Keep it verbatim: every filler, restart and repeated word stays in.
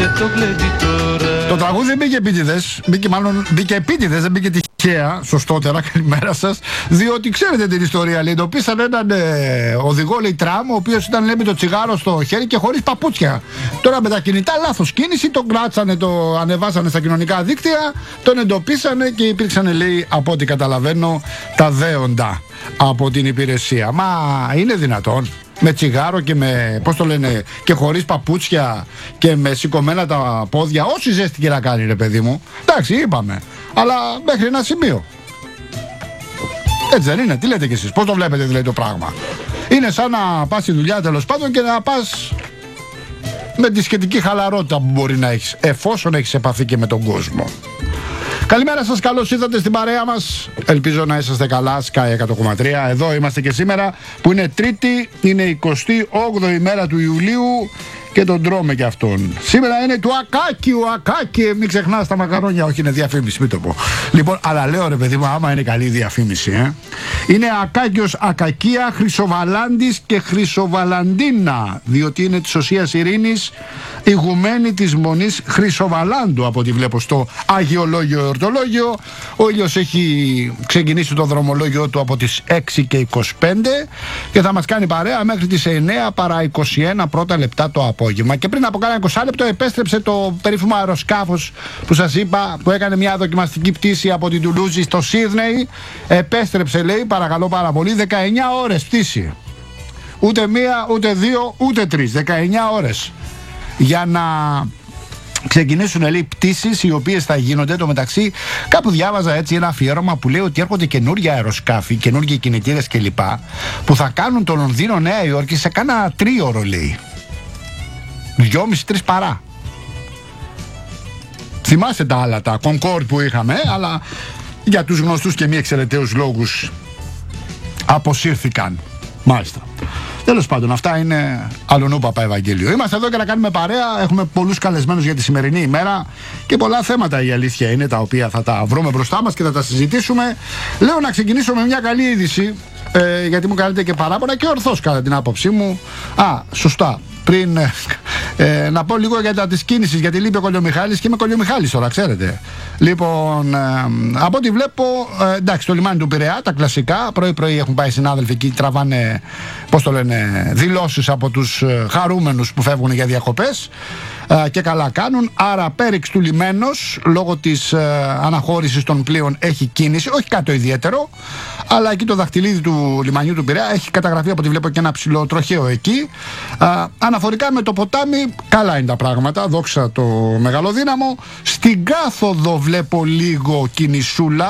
Το τραγούδι μπήκε επίτηδες, μπήκε μάλλον μπήκε επίτηδες, δεν μπήκε τυχαία, σωστότερα, καλημέρα σας, διότι ξέρετε την ιστορία, λέει, εντοπίσαν έναν ε, οδηγό, λέει, τραμ, ο οποίος ήταν, λέει, με το τσιγάρο στο χέρι και χωρίς παπούτσια. Τώρα με τα κινητά, λάθος κίνηση, τον κράτσανε, το ανεβάσανε στα κοινωνικά δίκτυα, τον εντοπίσανε και υπήρξαν, λέει, από ό,τι καταλαβαίνω, τα δέοντα από την υπηρεσία. Μα είναι δυνατόν? Με τσιγάρο και με, πώς το λένε, και χωρίς παπούτσια και με σηκωμένα τα πόδια, όση ζέστη και να κάνει, ρε παιδί μου. Εντάξει, είπαμε, αλλά μέχρι ένα σημείο. Έτσι δεν είναι? Τι λέτε κι εσείς? Πώς το βλέπετε δηλαδή το πράγμα? Είναι σαν να πας στη δουλειά, τέλος πάντων, και να πας με τη σχετική χαλαρότητα που μπορεί να έχεις, εφόσον έχεις επαφή και με τον κόσμο. Καλημέρα σας, καλώς ήρθατε στην παρέα μας. Ελπίζω να είσαστε καλά, Sky εκατό κόμμα τρία. Εδώ είμαστε και σήμερα που είναι Τρίτη, είναι εικοστή όγδοη μέρα του Ιουλίου και τον τρώμε κι αυτόν. Σήμερα είναι του Ακάκη, ο Ακάκη, μην ξεχνάς τα μακαρόνια, όχι είναι διαφήμιση, μην το πω. Λοιπόν, αλλά λέω, ρε παιδί μου, άμα είναι καλή διαφήμιση, ε. Είναι Ακάκιος, Ακακία, Χρυσοβαλάντης και Χρυσοβαλαντίνα, διότι είναι της Οσίας Ειρήνης, ηγουμένη της Μονής Χρυσοβαλάντου, από ό,τι βλέπω στο Αγιολόγιο Εορτολόγιο. Ο ήλιος έχει ξεκινήσει το δρομολόγιο του από τις έξι και είκοσι πέντε και θα μας κάνει παρέα μέχρι τις εννέα παρά είκοσι ένα πρώτα λεπτά το απόγευμα. Και πριν από κάνα είκοσι λεπτό επέστρεψε το περίφημο αεροσκάφος που σας είπα, που έκανε μια δοκιμαστική πτήση από την Τουλούζη στο Σίδνεϊ. Επέστρεψε, λέει, παρακαλώ πάρα πολύ, δεκαεννιά ώρες πτήση. Ούτε μία, ούτε δύο, ούτε τρεις. δεκαεννιά ώρες. Για να ξεκινήσουν, λέει, πτήσεις οι οποίες θα γίνονται. Το μεταξύ, κάπου διάβαζα έτσι ένα αφιέρωμα που λέει ότι έρχονται καινούργια αεροσκάφη, καινούργιοι κινητήρες κλπ. Που θα κάνουν το Λονδίνο Νέα Υόρκη σε κάνα τρίωρο, λέει. Δυόμιση τρεις παρά. Θυμάστε τα άλλα, τα Concorde που είχαμε, αλλά για τους γνωστούς και μη εξαιρεταίους λόγους αποσύρθηκαν. Μάλιστα. Τέλος πάντων, αυτά είναι αλλονού Παπά Ευαγγέλιο. Είμαστε εδώ για να κάνουμε παρέα. Έχουμε πολλούς καλεσμένους για τη σημερινή ημέρα και πολλά θέματα, η αλήθεια είναι, τα οποία θα τα βρούμε μπροστά μας και θα τα συζητήσουμε. Λέω να ξεκινήσω με μια καλή είδηση, ε, γιατί μου κάνετε και παράπονα και ορθώς κατά την άποψή μου. Α, σωστά. Πριν ε, να πω λίγο για τα της κίνησης, γιατί λείπει ο Κολιομιχάλης και είμαι Κολιομιχάλης τώρα, ξέρετε. Λοιπόν, ε, από ό,τι βλέπω, ε, εντάξει, το λιμάνι του Πειραιά, τα κλασικά, πρωί-πρωί έχουν πάει συνάδελφοι εκεί, τραβάνε, πώς το λένε, δηλώσεις από τους ε, χαρούμενους που φεύγουν για διακοπές. Uh, και καλά κάνουν, άρα πέριξ του λιμένος λόγω της uh, αναχώρησης των πλοίων έχει κίνηση, όχι κάτι το ιδιαίτερο, αλλά εκεί το δαχτυλίδι του λιμανιού του Πειραιά έχει καταγραφεί, από ό,τι βλέπω, και ένα ψηλό τροχαίο εκεί. Uh, αναφορικά με το ποτάμι, καλά είναι τα πράγματα, δόξα το μεγαλοδύναμο. Στην κάθοδο βλέπω λίγο κινησούλα.